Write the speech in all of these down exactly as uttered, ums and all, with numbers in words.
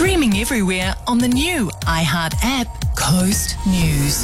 Streaming everywhere on the new iHeart app, Coast News.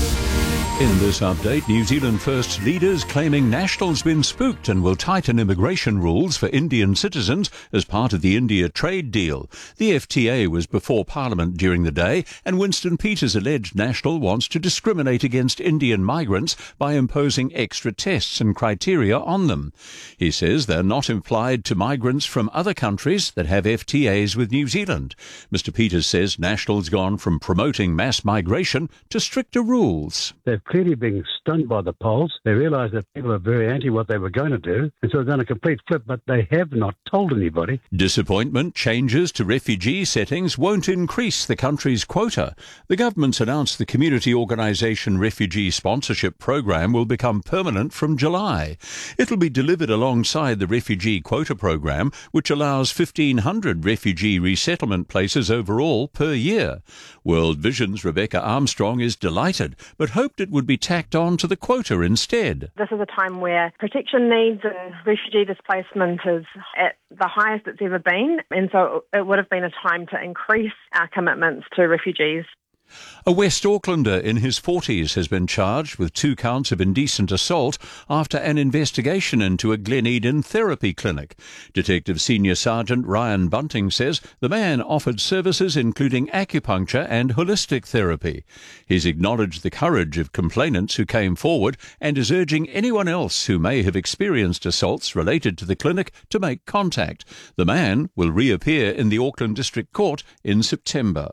In this update, New Zealand First leaders claiming National's been spooked and will tighten immigration rules for Indian citizens as part of the India trade deal. The F T A was before Parliament during the day, and Winston Peters alleged National wants to discriminate against Indian migrants by imposing extra tests and criteria on them. He says they're not applied to migrants from other countries that have F T As with New Zealand. Mister Peters says National's gone from promoting mass migration to stricter rules. They've clearly been stunned by the polls. They realise that people are very anti what they were going to do, and so they've done a complete flip, but they have not told anybody. Disappointment, changes to refugee settings won't increase the country's quota. The government's announced the community organisation refugee sponsorship program will become permanent from July. It'll be delivered alongside the refugee quota program, which allows fifteen hundred refugee resettlement places overall per year. World Vision's Rebecca Armstrong is delighted, but hoped it would be tacked on to the quota instead. This is a time where protection needs and refugee displacement is at the highest it's ever been, and so it would have been a time to increase our commitments to refugees. A West Aucklander in his forties has been charged with two counts of indecent assault after an investigation into a Glen Eden therapy clinic. Detective Senior Sergeant Ryan Bunting says the man offered services including acupuncture and holistic therapy. He's acknowledged the courage of complainants who came forward and is urging anyone else who may have experienced assaults related to the clinic to make contact. The man will reappear in the Auckland District Court in September.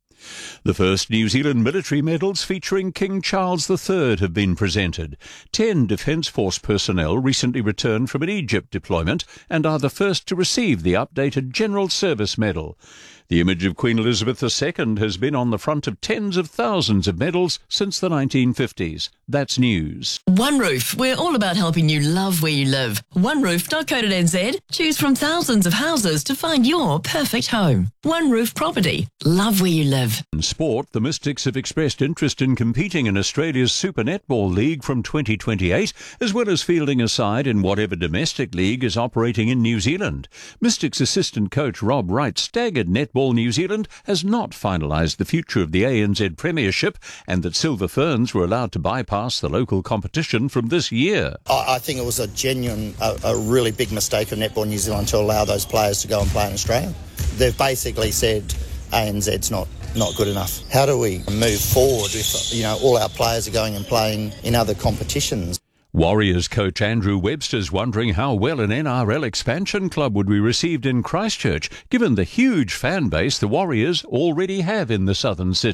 The first New Zealand military medals featuring King Charles the Third have been presented. Ten Defence Force personnel recently returned from an Egypt deployment and are the first to receive the updated General Service Medal. The image of Queen Elizabeth the Second has been on the front of tens of thousands of medals since the nineteen fifties. That's news. One Roof, we're all about helping you love where you live. one roof dot co dot n z. Choose from thousands of houses to find your perfect home. One Roof Property. Love where you live. In sport, the Mystics have expressed interest in competing in Australia's Super Netball League from twenty twenty-eight, as well as fielding a side in whatever domestic league is operating in New Zealand. Mystics assistant coach Rob Wright staggered Netball New Zealand has not finalised the future of the A N Z Premiership, and that Silver Ferns were allowed to bypass the local competition from this year. I think it was a genuine, a, a really big mistake of Netball New Zealand to allow those players to go and play in Australia. They've basically said A N Z's not not good enough. How do we move forward if, you know, all our players are going and playing in other competitions? Warriors coach Andrew Webster's wondering how well an N R L expansion club would be received in Christchurch, given the huge fan base the Warriors already have in the southern city.